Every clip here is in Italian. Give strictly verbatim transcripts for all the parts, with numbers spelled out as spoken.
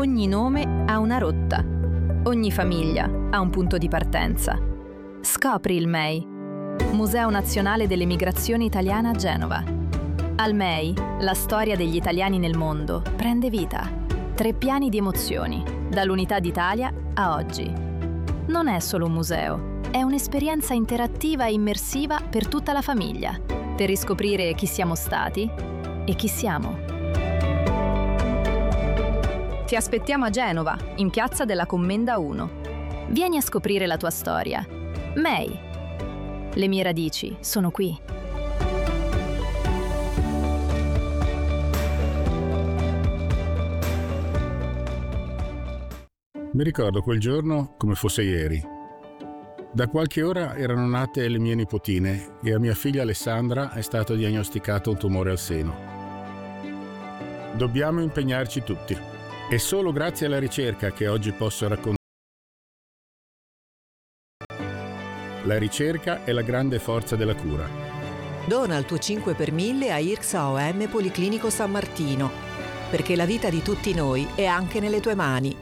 Ogni nome ha una rotta. Ogni famiglia ha un punto di partenza. Scopri il M E I, Museo Nazionale dell'Emigrazione Italiana a Genova. Al M E I, la storia degli italiani nel mondo prende vita. Tre piani di emozioni, dall'Unità d'Italia a oggi. Non è solo un museo, è un'esperienza interattiva e immersiva per tutta la famiglia, per riscoprire chi siamo stati e chi siamo. Ti aspettiamo a Genova, in Piazza della Commenda uno. Vieni a scoprire la tua storia. M E I. Le mie radici sono qui. Mi ricordo quel giorno come fosse ieri. Da qualche ora erano nate le mie nipotine e a mia figlia Alessandra è stato diagnosticato un tumore al seno. Dobbiamo impegnarci tutti. È solo grazie alla ricerca che oggi posso raccontare. La ricerca è la grande forza della cura. Dona il tuo cinque per mille a I R C S A O M Policlinico San Martino, perché la vita di tutti noi è anche nelle tue mani.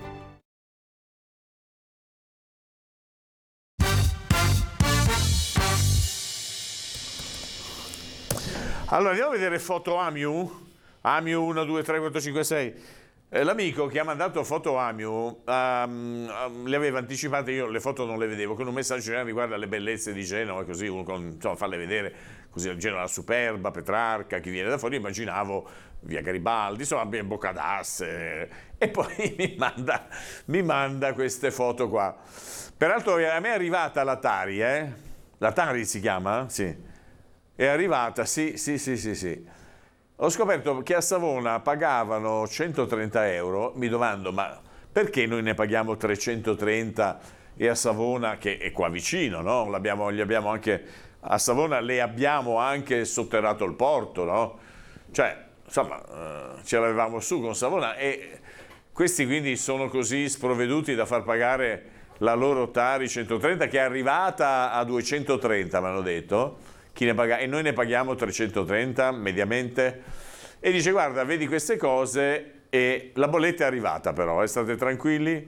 Allora andiamo a vedere foto Amiu. Amiu uno, due, tre, quattro, cinque, sei. L'amico che ha mandato foto Amiu um, um, le aveva anticipate, io le foto non le vedevo, con un messaggio riguardo alle bellezze di Genova, così uno con, insomma, farle vedere, così Genova superba, Petrarca, chi viene da fuori, immaginavo via Garibaldi, insomma Bocca d'Asse, e poi mi manda, mi manda queste foto qua. Peraltro a me è arrivata la Tari, eh? La Tari si chiama? Sì. È arrivata, sì, sì, sì, sì, sì. Ho scoperto che a Savona pagavano centotrenta euro, mi domando, ma perché noi ne paghiamo trecentotrenta e a Savona, che è qua vicino, no? L'abbiamo, gli abbiamo anche, a Savona le abbiamo anche sotterrato il porto, no? Cioè, insomma, eh, ce l'avevamo su con Savona e questi quindi sono così sprovveduti da far pagare la loro Tari centotrenta, che è arrivata a duecentotrenta, mi hanno detto. Chi ne paga, e noi ne paghiamo trecentotrenta mediamente, e dice guarda vedi queste cose, e la bolletta è arrivata, però eh, state tranquilli,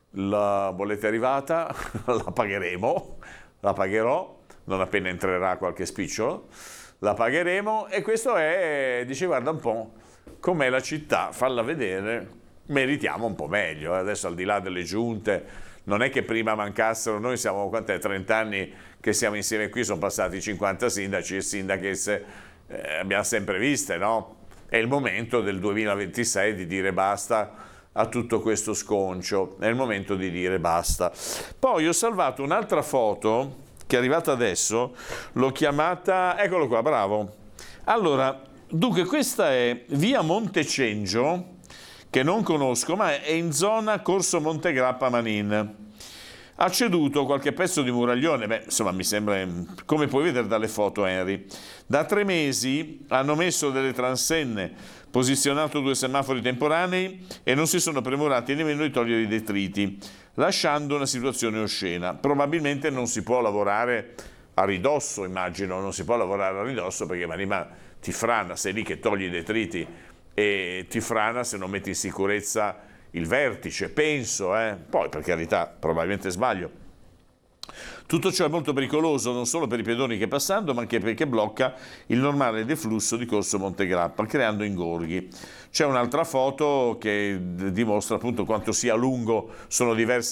la bolletta è arrivata, la pagheremo, la pagherò non appena entrerà qualche spicciolo, la pagheremo, e questo è, dice guarda un po' com'è la città, falla vedere, meritiamo un po' meglio, adesso al di là delle giunte. Non è che prima mancassero, noi siamo, quant'è, trenta anni che siamo insieme qui, sono passati cinquanta sindaci e sindachesse, eh, abbiamo sempre viste, no? È il momento del duemilaventisei di dire basta a tutto questo sconcio, è il momento di dire basta. Poi ho salvato un'altra foto che è arrivata adesso, l'ho chiamata, eccolo qua, bravo. Allora, dunque questa è via Montecengio, che non conosco, ma è in zona Corso Montegrappa Manin. Ha ceduto qualche pezzo di muraglione, beh, insomma, mi sembra, come puoi vedere dalle foto, Henry. Da tre mesi hanno messo delle transenne, posizionato due semafori temporanei e non si sono premurati nemmeno di togliere i detriti, lasciando una situazione oscena. Probabilmente non si può lavorare a ridosso, immagino, non si può lavorare a ridosso perché Marima ti frana, sei lì che togli i detriti e ti frana se non metti in sicurezza il vertice, penso, eh? Poi per carità, probabilmente sbaglio. Tutto ciò è molto pericoloso non solo per i pedoni che passando, ma anche perché blocca il normale deflusso di Corso Montegrappa, creando ingorghi. C'è un'altra foto che dimostra appunto quanto sia lungo, sono diverse